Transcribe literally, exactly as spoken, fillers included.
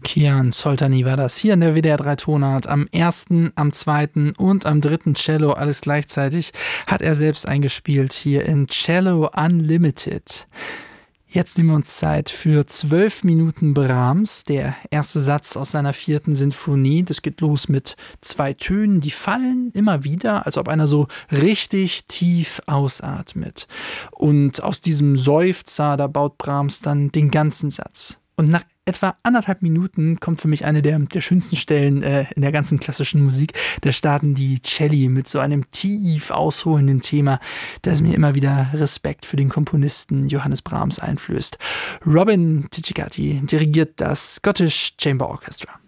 Kian Soltani war das hier in der W D R drei Tonart. Am ersten, am zweiten und am dritten Cello, alles gleichzeitig, hat er selbst eingespielt hier in Cello Unlimited. Jetzt nehmen wir uns Zeit für zwölf Minuten Brahms, der erste Satz aus seiner vierten Sinfonie. Das geht los mit zwei Tönen, die fallen immer wieder, als ob einer so richtig tief ausatmet. Und aus diesem Seufzer, da baut Brahms dann den ganzen Satz. Und nach etwa anderthalb Minuten kommt für mich eine der, der schönsten Stellen äh, in der ganzen klassischen Musik. Da starten die Celli mit so einem tief ausholenden Thema, das mir immer wieder Respekt für den Komponisten Johannes Brahms einflößt. Robin Ticicati dirigiert das Scottish Chamber Orchestra.